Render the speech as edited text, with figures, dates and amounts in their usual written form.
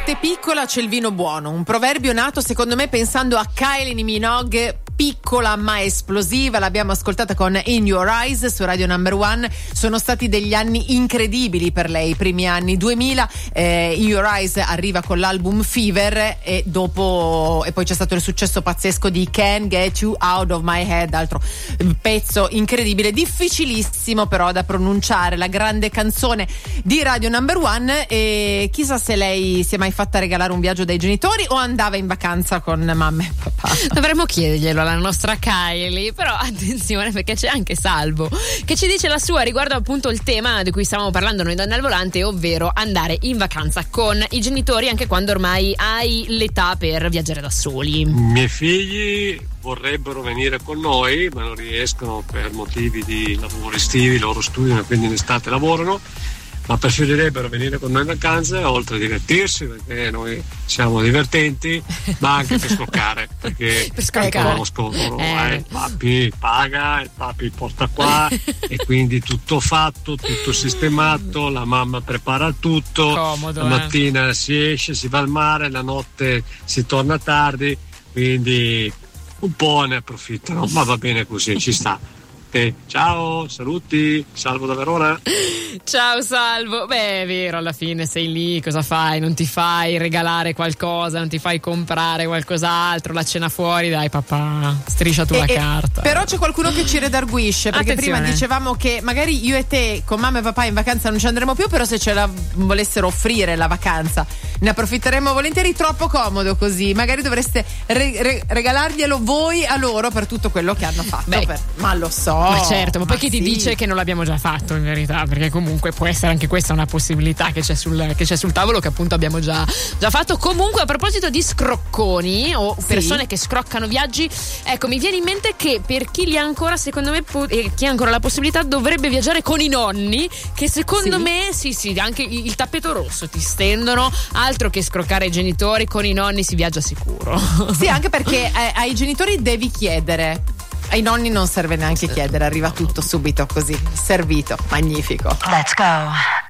latte piccola c'è il vino buono, un proverbio nato secondo me pensando a Kylie Minogue, piccola ma esplosiva. L'abbiamo ascoltata con In Your Eyes su Radio Number One. Sono stati degli anni incredibili per lei, i primi anni 2000. In Your Eyes arriva con l'album Fever e poi c'è stato il successo pazzesco di Can't Get You Out of My Head, altro pezzo incredibile, difficilissimo però da pronunciare, la grande canzone di Radio Number One. E chissà se lei si è mai fatta regalare un viaggio dai genitori o andava in vacanza con mamma e papà. Dovremmo chiederglielo alla nostra Kylie, però attenzione perché c'è anche Salvo che ci dice la sua riguardo appunto il tema di cui stavamo parlando noi donne al volante, ovvero andare in vacanza con i genitori anche quando ormai hai l'età per viaggiare da soli. I miei figli vorrebbero venire con noi ma non riescono per motivi di lavoro estivi, loro studiano e quindi in estate lavorano, ma preferirebbero venire con noi in vacanza oltre a divertirsi, perché noi siamo divertenti, ma anche per scoccare, perché conosco papi paga, il papi porta qua e quindi tutto fatto, tutto sistemato, la mamma prepara tutto. Comodo, la mattina si esce, si va al mare, la notte si torna tardi, quindi un po' ne approfittano, ma va bene così, ci sta. Ciao, saluti, Salvo da Verona. Ciao Salvo. Beh, è vero, alla fine sei lì, cosa fai? Non ti fai regalare qualcosa, non ti fai comprare qualcos'altro, la cena fuori, dai papà, striscia tu la carta. Però c'è qualcuno che ci redarguisce, perché prima dicevamo che magari io e te con mamma e papà in vacanza non ci andremo più, però se ce la volessero offrire la vacanza ne approfitteremmo volentieri. Troppo comodo così, magari dovreste regalarglielo voi a loro per tutto quello che hanno fatto. Ma lo so. Ma certo, ma poi chi ti dice che non l'abbiamo già fatto in verità, perché comunque può essere anche questa una possibilità che c'è sul tavolo, che appunto abbiamo già fatto. Comunque, a proposito di scrocconi o persone che scroccano viaggi, ecco, mi viene in mente che per chi li ha ancora, secondo me, chi ha ancora la possibilità, dovrebbe viaggiare con i nonni, che secondo me anche il tappeto rosso ti stendono, altro che scroccare i genitori, con i nonni si viaggia sicuro. Sì, anche perché ai genitori devi chiedere. Ai nonni non serve neanche chiedere, arriva tutto subito così, servito, magnifico. Let's go.